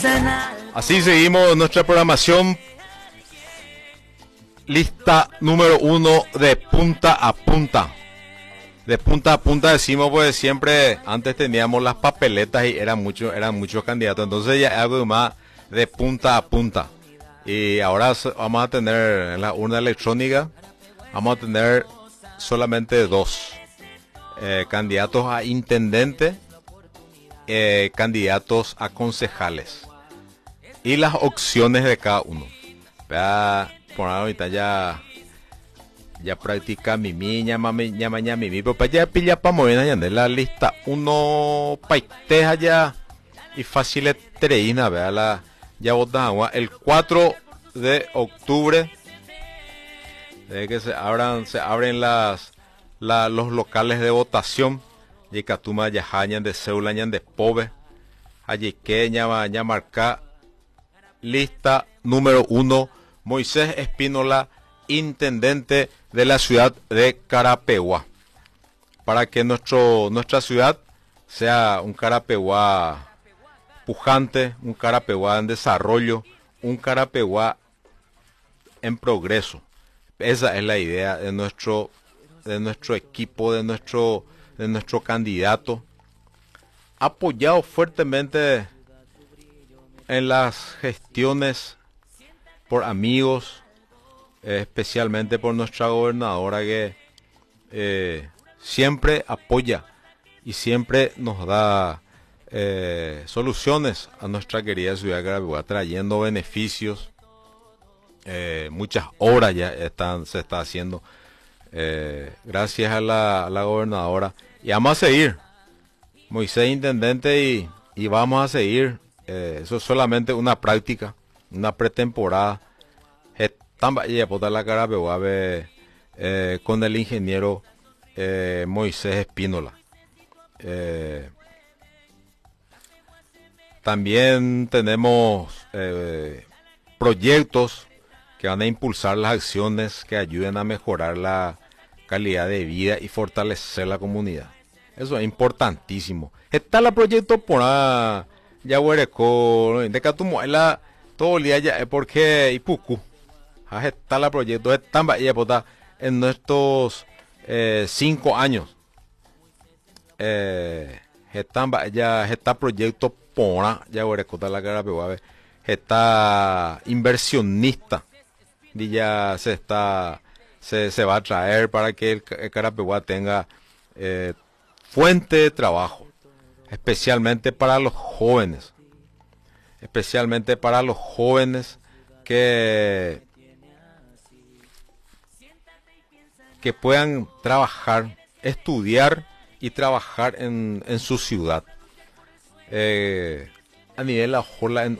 Así seguimos nuestra programación. Lista número 1 de punta a punta. De punta a punta decimos, pues siempre antes teníamos las papeletas y eran muchos candidatos. Entonces ya es algo más de punta a punta. Y ahora vamos a tener en la urna electrónica, vamos a tener solamente dos candidatos a intendente, candidatos a concejales. Y las opciones de cada uno. Vea, por ahorita ya practica mimi, llama mimi, pero para allá pilla para mover allá en la lista uno paiteja ya y fácil es treína, vea la ya votan agua el 4 de octubre de que se abren los locales de votación y catuma ya hañan de Seula de Pove allí que ya marca lista número 1 Moisés Espínola, intendente de la ciudad de Carapeguá, para que nuestra ciudad sea un Carapeguá pujante, un Carapeguá en desarrollo, un Carapeguá en progreso. Esa es la idea de nuestro equipo, de nuestro candidato, apoyado fuertemente en las gestiones por amigos, especialmente por nuestra gobernadora que siempre apoya y siempre nos da soluciones a nuestra querida ciudad de Carapeguá, trayendo beneficios. Muchas obras ya se está haciendo gracias a la gobernadora, y vamos a seguir, Moisés intendente, y vamos a seguir. Eso es solamente una práctica, una pretemporada. La Carapeguá con el ingeniero Moisés Espínola. También tenemos proyectos que van a impulsar las acciones que ayuden a mejorar la calidad de vida y fortalecer la comunidad. Eso es importantísimo. Está el proyecto por Yaguareco, de Catumuela, todo el día ya es porque Ipucu. Está el proyecto, están en nuestros 5 años. Está proyecto por Yaguareco, la Carapeguá, está inversionista. Y ya se va a traer para que el Carapeguá tenga fuente de trabajo, especialmente para los jóvenes, que puedan trabajar, estudiar y trabajar en su ciudad. A nivel de la